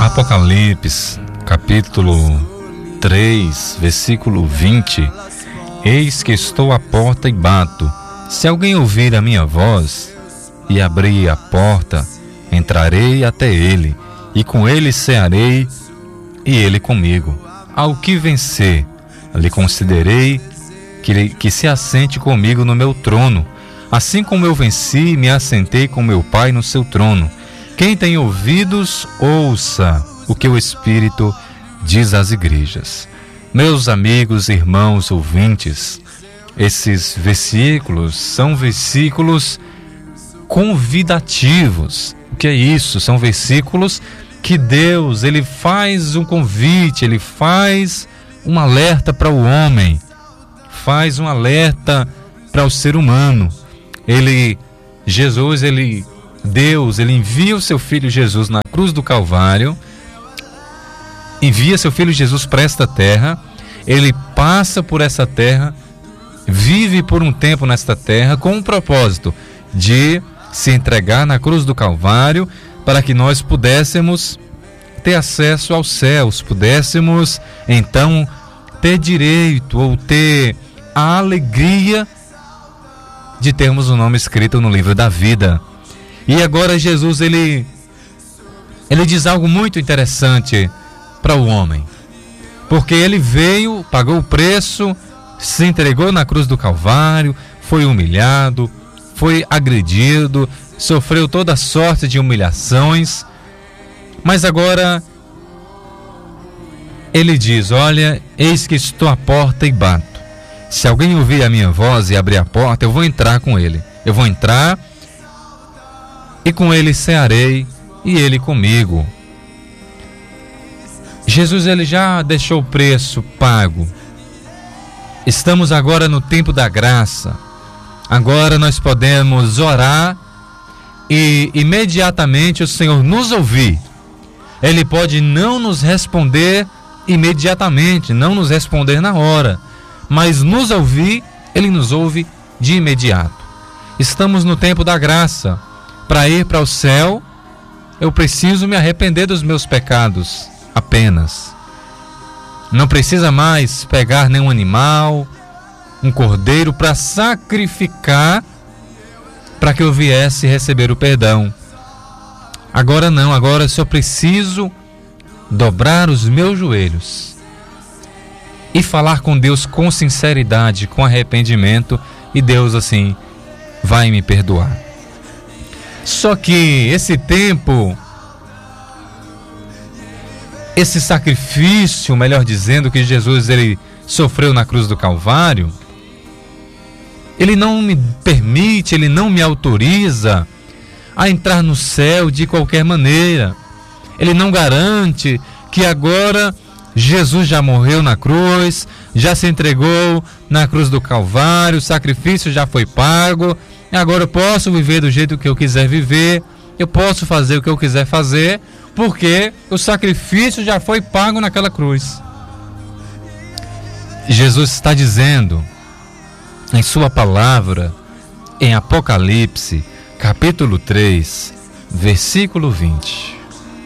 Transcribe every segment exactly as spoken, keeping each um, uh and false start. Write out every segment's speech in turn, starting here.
Apocalipse, capítulo três, versículo vinte. Eis que estou à porta e bato. Se alguém ouvir a minha voz e abrir a porta, entrarei até ele, e com ele cearei, e ele comigo. Ao que vencer, lhe concederei que, que se assente comigo no meu trono, assim como eu venci e me assentei com meu Pai no seu trono. Quem tem ouvidos, ouça o que o Espírito diz às igrejas. Meus amigos, irmãos, ouvintes, esses versículos são versículos convidativos. O que é isso? São versículos que Deus, ele faz um convite, ele faz um alerta para o homem, faz um alerta para o ser humano. Ele, Jesus, ele, Deus, ele envia o seu Filho Jesus na cruz do Calvário, envia seu Filho Jesus para esta terra, ele passa por essa terra, vive por um tempo nesta terra com o propósito de se entregar na cruz do Calvário para que nós pudéssemos ter acesso aos céus, pudéssemos então ter direito ou ter a alegria de termos o nome escrito no livro da vida. E agora Jesus, ele, ele diz algo muito interessante para o homem, porque ele veio, pagou o preço, se entregou na cruz do Calvário, foi humilhado, foi agredido, sofreu toda sorte de humilhações, mas agora ele diz: olha, eis que estou à porta e bato. Se alguém ouvir a minha voz e abrir a porta, eu vou entrar com ele. Eu vou entrar e com ele cearei e ele comigo. Jesus, ele já deixou o preço pago. Estamos agora no tempo da graça. Agora nós podemos orar e imediatamente o Senhor nos ouvir. Ele pode não nos responder imediatamente, não nos responder na hora, mas nos ouvir, ele nos ouve de imediato. Estamos no tempo da graça. Para ir para o céu, eu preciso me arrepender dos meus pecados apenas. Não precisa mais pegar nenhum animal, um cordeiro para sacrificar para que eu viesse receber o perdão. Agora não, agora eu só preciso dobrar os meus joelhos e falar com Deus com sinceridade, com arrependimento, e Deus assim vai me perdoar. Só que esse tempo, esse sacrifício, melhor dizendo, que Jesus ele sofreu na cruz do Calvário, ele não me permite, ele não me autoriza a entrar no céu de qualquer maneira. Ele não garante que agora Jesus já morreu na cruz, já se entregou na cruz do Calvário, o sacrifício já foi pago, agora eu posso viver do jeito que eu quiser viver, eu posso fazer o que eu quiser fazer, porque o sacrifício já foi pago naquela cruz. Jesus está dizendo em sua palavra, em Apocalipse, capítulo três, versículo vinte.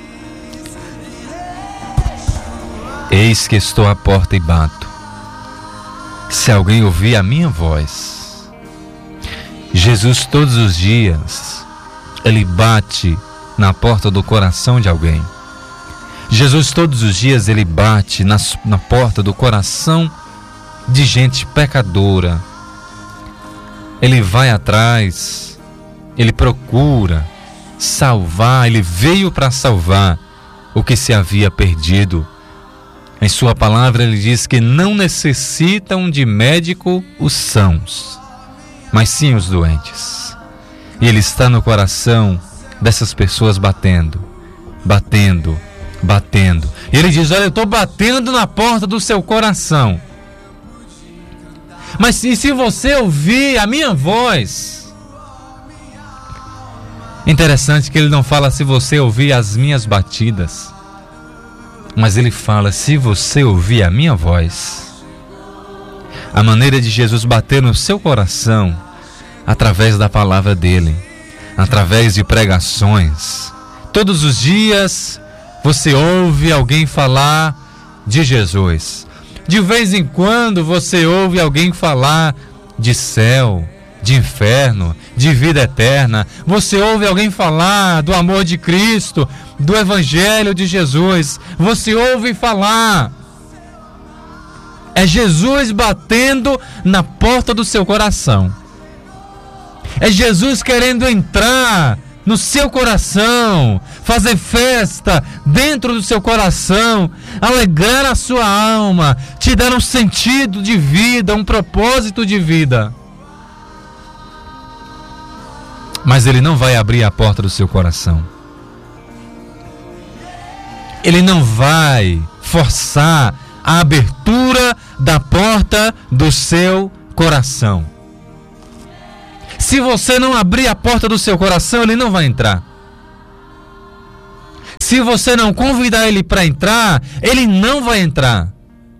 Eis que estou à porta e bato. Se alguém ouvir a minha voz. Jesus todos os dias, ele bate na porta do coração de alguém. Jesus todos os dias, ele bate na, na porta do coração de gente pecadora. Ele vai atrás, ele procura salvar, ele veio para salvar o que se havia perdido. Em sua palavra ele diz que não necessitam de médico os sãos, mas sim os doentes. E ele está no coração dessas pessoas batendo, batendo, batendo. E ele diz: olha, eu estou batendo na porta do seu coração. Mas se, se você ouvir a minha voz... Interessante que ele não fala se você ouvir as minhas batidas, mas ele fala se você ouvir a minha voz. A maneira de Jesus bater no seu coração através da palavra dele, através de pregações. Todos os dias você ouve alguém falar de Jesus. De vez em quando você ouve alguém falar de céu, de inferno, de vida eterna. Você ouve alguém falar do amor de Cristo, do Evangelho de Jesus. Você ouve falar. É Jesus batendo na porta do seu coração. É Jesus querendo entrar no seu coração, fazer festa dentro do seu coração, alegrar a sua alma, te dar um sentido de vida, um propósito de vida. Mas Ele não vai abrir a porta do seu coração. Ele não vai forçar a abertura da porta do seu coração. Se você não abrir a porta do seu coração, Ele não vai entrar. Se você não convidar Ele para entrar, Ele não vai entrar.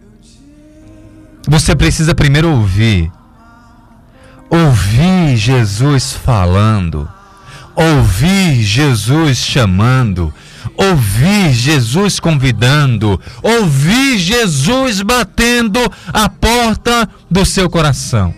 Você precisa primeiro ouvir. Ouvir Jesus falando. Ouvir Jesus chamando. Ouvir Jesus convidando. Ouvir Jesus batendo a porta do seu coração.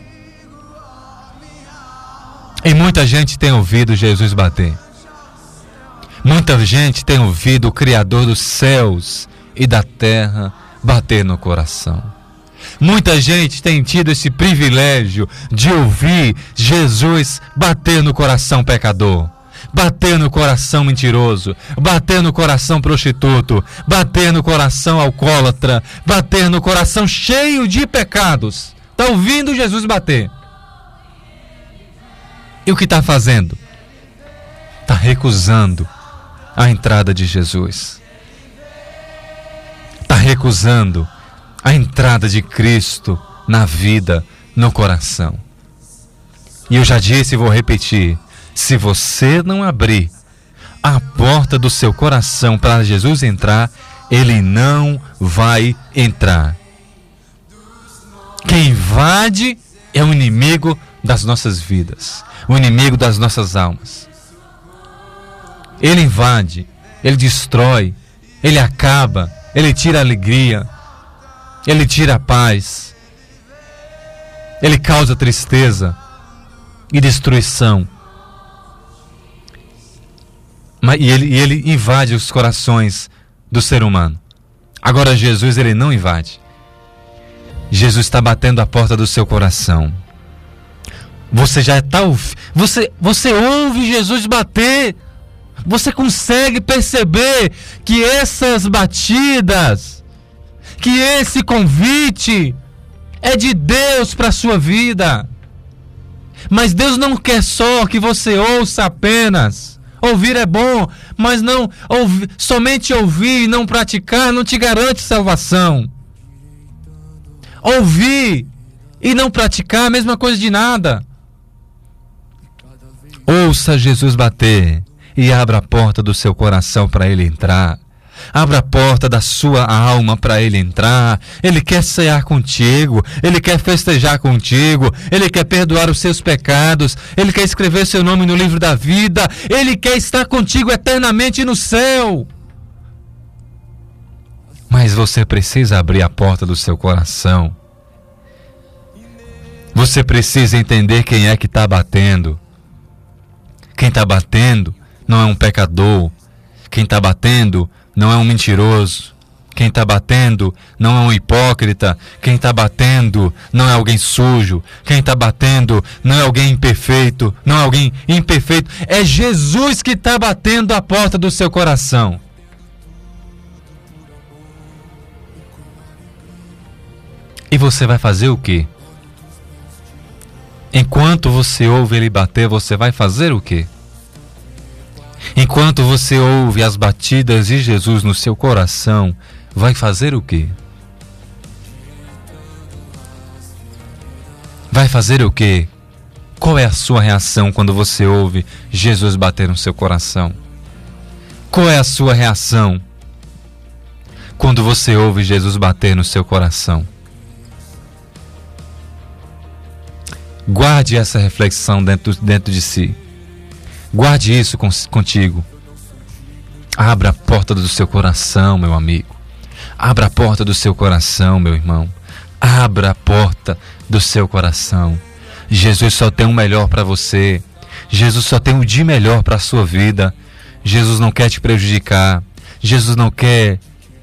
E muita gente tem ouvido Jesus bater. Muita gente tem ouvido o Criador dos céus e da terra bater no coração. Muita gente tem tido esse privilégio de ouvir Jesus bater no coração pecador, bater no coração mentiroso, bater no coração prostituto, bater no coração alcoólatra, bater no coração cheio de pecados. Está ouvindo Jesus bater? E o que está fazendo? Está recusando a entrada de Jesus. Está recusando a entrada de Cristo na vida, no coração. E eu já disse e vou repetir: se você não abrir a porta do seu coração para Jesus entrar, Ele não vai entrar. Quem invade é o inimigo das nossas vidas, o inimigo das nossas almas. Ele invade, ele destrói, ele acaba, ele tira a alegria, ele tira a paz, ele causa tristeza e destruição. E ele, e ele invade os corações do ser humano. Agora Jesus, ele não invade. Jesus está batendo a porta do seu coração. Você já está você você ouve Jesus bater. Você consegue perceber que essas batidas, que esse convite é de Deus para a sua vida. Mas Deus não quer só que você ouça apenas. Ouvir é bom, mas não ouvir, somente ouvir e não praticar não te garante salvação. Ouvir e não praticar a mesma coisa de nada. Ouça Jesus bater e abra a porta do seu coração para Ele entrar. Abra a porta da sua alma para Ele entrar. Ele quer cear contigo, Ele quer festejar contigo, Ele quer perdoar os seus pecados, Ele quer escrever seu nome no livro da vida, Ele quer estar contigo eternamente no céu. Mas você precisa abrir a porta do seu coração. Você precisa entender quem é que está batendo. Quem está batendo não é um pecador. Quem está batendo não é um mentiroso. Quem está batendo não é um hipócrita. Quem está batendo não é alguém sujo. Quem está batendo não é alguém imperfeito. Não é alguém imperfeito. É Jesus que está batendo a porta do seu coração. E você vai fazer o quê? Enquanto você ouve Ele bater, você vai fazer o quê? Enquanto você ouve as batidas de Jesus no seu coração, vai fazer o quê? Vai fazer o quê? Qual é a sua reação quando você ouve Jesus bater no seu coração? Qual é a sua reação quando você ouve Jesus bater no seu coração? Guarde essa reflexão dentro, dentro de si. Guarde isso contigo. Abra a porta do seu coração, meu amigo. Abra a porta do seu coração, meu irmão. Abra a porta do seu coração. Jesus só tem o melhor para você. Jesus só tem o de melhor para a sua vida. Jesus não quer te prejudicar. Jesus não quer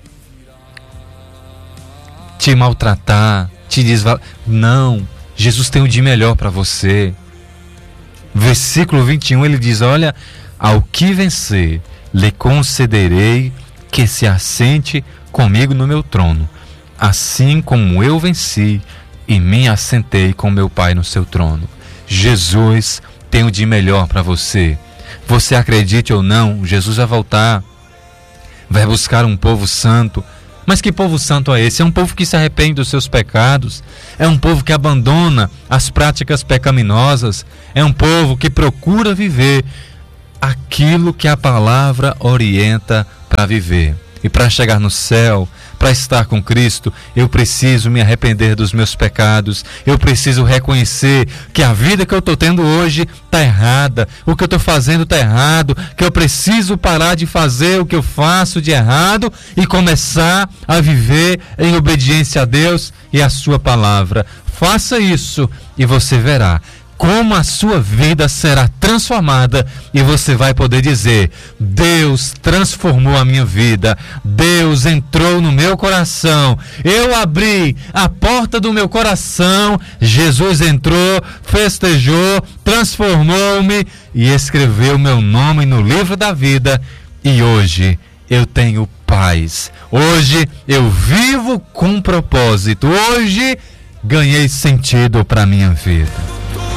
te maltratar, te desvalorizar. Não, Jesus tem o de melhor para você. Versículo vinte e um, ele diz: olha, ao que vencer, lhe concederei que se assente comigo no meu trono, assim como eu venci e me assentei com meu Pai no seu trono. Jesus tem o de melhor para você. Você acredite ou não, Jesus vai voltar, vai buscar um povo santo. Mas que povo santo é esse? É um povo que se arrepende dos seus pecados, é um povo que abandona as práticas pecaminosas, é um povo que procura viver aquilo que a palavra orienta para viver. E para chegar no céu, para estar com Cristo, eu preciso me arrepender dos meus pecados, eu preciso reconhecer que a vida que eu estou tendo hoje está errada, o que eu estou fazendo está errado, que eu preciso parar de fazer o que eu faço de errado e começar a viver em obediência a Deus e a sua palavra. Faça isso e você verá como a sua vida será transformada e você vai poder dizer: Deus transformou a minha vida, Deus entrou no meu coração, eu abri a porta do meu coração, Jesus entrou, festejou, transformou-me e escreveu meu nome no livro da vida, e hoje eu tenho paz, hoje eu vivo com propósito, hoje ganhei sentido para a minha vida.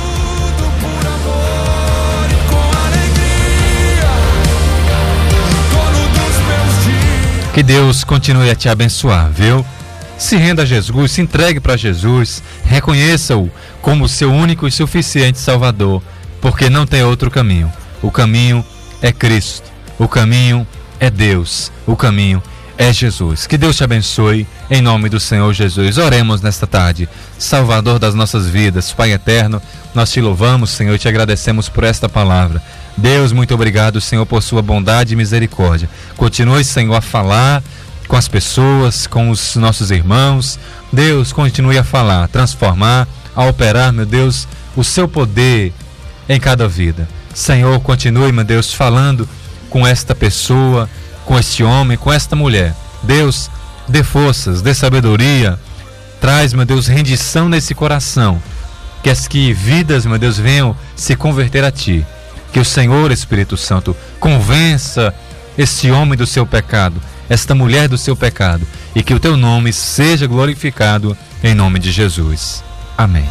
Que Deus continue a te abençoar, viu? Se renda a Jesus, se entregue para Jesus, reconheça-o como seu único e suficiente Salvador, porque não tem outro caminho. O caminho é Cristo, o caminho é Deus, o caminho é Jesus. Que Deus te abençoe, em nome do Senhor Jesus. Oremos nesta tarde. Salvador das nossas vidas, Pai eterno, nós te louvamos, Senhor, e te agradecemos por esta palavra. Deus, muito obrigado, Senhor, por sua bondade e misericórdia. Continue, Senhor, a falar com as pessoas, com os nossos irmãos. Deus, continue a falar, a transformar, a operar, meu Deus, o seu poder em cada vida. Senhor, continue, meu Deus, falando com esta pessoa, com este homem, com esta mulher. Deus, dê forças, dê sabedoria, traz, meu Deus, rendição nesse coração, que as que vidas, meu Deus, venham se converter a Ti. Que o Senhor, Espírito Santo, convença este homem do seu pecado, esta mulher do seu pecado, e que o Teu nome seja glorificado em nome de Jesus. Amém.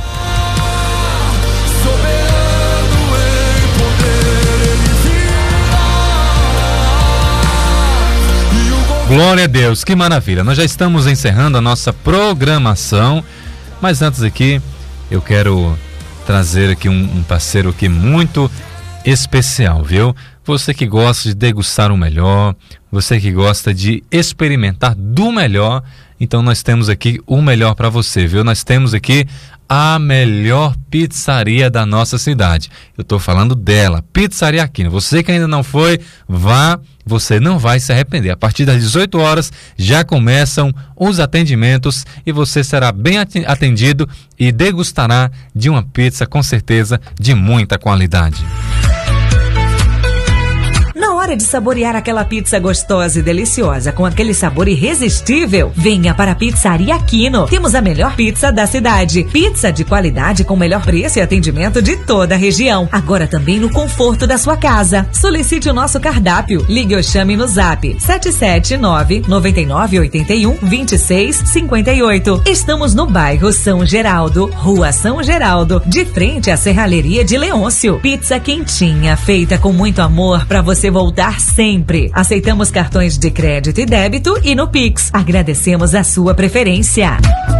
Glória a Deus, que maravilha. Nós já estamos encerrando a nossa programação, mas antes aqui eu quero trazer aqui um, um parceiro aqui muito especial, viu? Você que gosta de degustar o melhor, você que gosta de experimentar do melhor, então nós temos aqui o melhor para você, viu? Nós temos aqui a melhor pizzaria da nossa cidade. Eu estou falando dela, Pizzaria Aquino. Você que ainda não foi, vá, você não vai se arrepender. A partir das dezoito horas já começam os atendimentos e você será bem atendido e degustará de uma pizza com certeza de muita qualidade. Na hora de saborear aquela pizza gostosa e deliciosa com aquele sabor irresistível, venha para a Pizzaria Aquino. Temos a melhor pizza da cidade. Pizza de qualidade com melhor preço e atendimento de toda a região. Agora também no conforto da sua casa. Solicite o nosso cardápio. Ligue ou chame no zap sete sete nove, nove nove oito um, dois seis cinco oito. Estamos no bairro São Geraldo, Rua São Geraldo, de frente à Serralheria de Leôncio. Pizza quentinha, feita com muito amor para você voltar sempre. Aceitamos cartões de crédito e débito e no Pix. Agradecemos a sua preferência.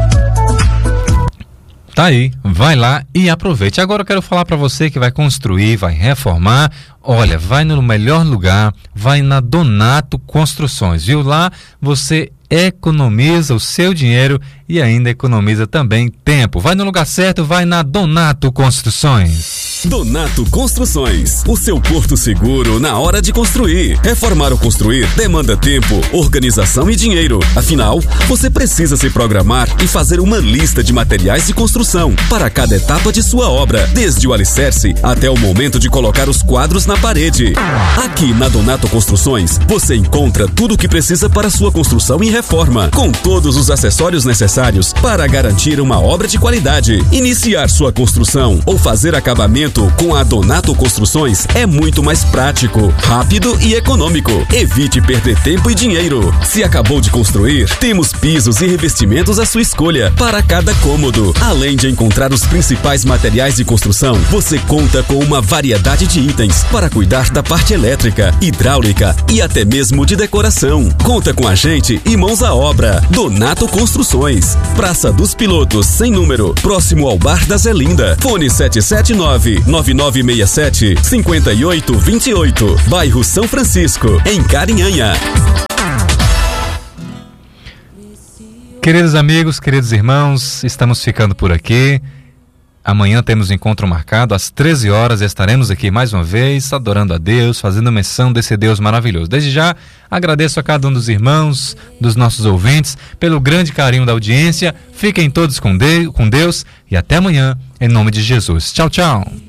Tá aí, vai lá e aproveite. Agora eu quero falar para você que vai construir, vai reformar. Olha, vai no melhor lugar, vai na Donato Construções, viu? Lá você economiza o seu dinheiro e ainda economiza também tempo. Vai no lugar certo, vai na Donato Construções. Donato Construções, o seu porto seguro na hora de construir. Reformar ou construir demanda tempo, organização e dinheiro. Afinal, você precisa se programar e fazer uma lista de materiais de construção para cada etapa de sua obra, desde o alicerce até o momento de colocar os quadros na parede. Aqui na Donato Construções, você encontra tudo o que precisa para sua construção e reforma, com todos os acessórios necessários para garantir uma obra de qualidade. Iniciar sua construção ou fazer acabamento com a Donato Construções é muito mais prático, rápido e econômico. Evite perder tempo e dinheiro. Se acabou de construir, temos pisos e revestimentos à sua escolha para cada cômodo. Além de encontrar os principais materiais de construção, você conta com uma variedade de itens para cuidar da parte elétrica, hidráulica e até mesmo de decoração. Conta com a gente e mãos à obra. Donato Construções, Praça dos Pilotos, sem número, próximo ao Bar da Zelinda. Fone sete sete nove, nove nove seis sete, cinco oito dois oito, bairro São Francisco, em Carinhanha. Queridos amigos, queridos irmãos, estamos ficando por aqui. Amanhã temos um encontro marcado às treze horas. Estaremos aqui mais uma vez, adorando a Deus, fazendo menção desse Deus maravilhoso. Desde já, agradeço a cada um dos irmãos, dos nossos ouvintes, pelo grande carinho da audiência. Fiquem todos com Deus e até amanhã, em nome de Jesus. Tchau, tchau.